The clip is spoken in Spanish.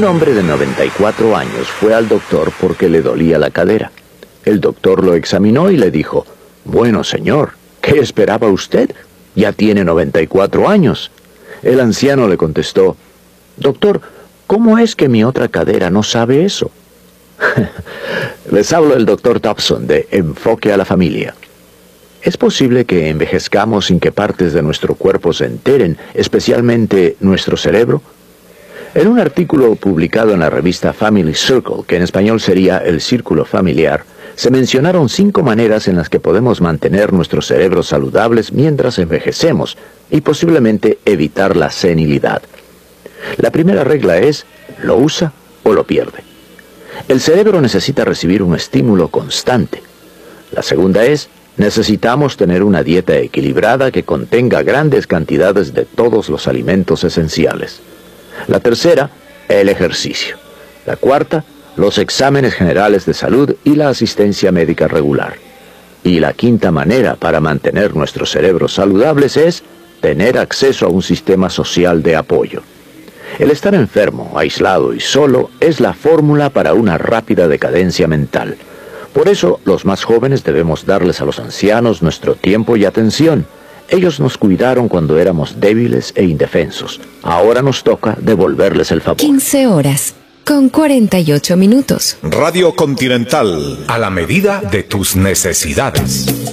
hombre de 94 años fue al doctor porque le dolía la cadera. El doctor lo examinó y le dijo: «Bueno, señor, ¿qué esperaba usted? Ya tiene 94 años». El anciano le contestó: «Doctor, ¿cómo es que mi otra cadera no sabe eso?» Les hablo el doctor Dobson de Enfoque a la Familia. ¿Es posible que envejezcamos sin que partes de nuestro cuerpo se enteren, especialmente nuestro cerebro? En un artículo publicado en la revista Family Circle, que en español sería El Círculo Familiar, se mencionaron 5 maneras en las que podemos mantener nuestros cerebros saludables mientras envejecemos y posiblemente evitar la senilidad. La primera regla es: lo usa o lo pierde. El cerebro necesita recibir un estímulo constante. La segunda es: necesitamos tener una dieta equilibrada que contenga grandes cantidades de todos los alimentos esenciales. La tercera, el ejercicio. La cuarta, los exámenes generales de salud y la asistencia médica regular. Y la quinta manera para mantener nuestros cerebros saludables es tener acceso a un sistema social de apoyo. El estar enfermo, aislado y solo es la fórmula para una rápida decadencia mental. Por eso, los más jóvenes debemos darles a los ancianos nuestro tiempo y atención. Ellos nos cuidaron cuando éramos débiles e indefensos. Ahora nos toca devolverles el favor. 15 horas, con 48 minutos. Radio Continental, a la medida de tus necesidades.